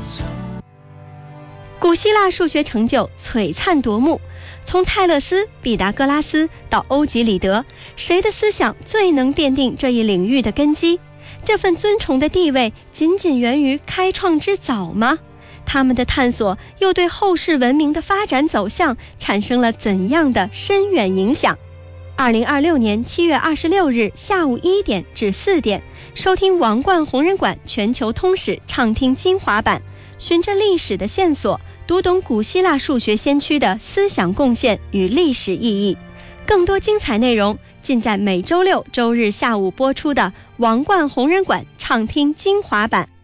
古希腊数学成就璀璨夺目，从泰勒斯、毕达哥拉斯到欧几里得，谁的思想最能奠定这一领域的根基？这份尊崇的地位仅仅源于开创之早吗？他们的探索又对后世文明的发展走向产生了怎样的深远影响？2026年7月26日下午1点至4点，收听王冠红人馆全球通史畅听精华版，循着历史的线索，读懂古希腊数学先驱的思想贡献与历史意义。更多精彩内容尽在每周六、周日下午播出的王冠红人馆畅听精华版。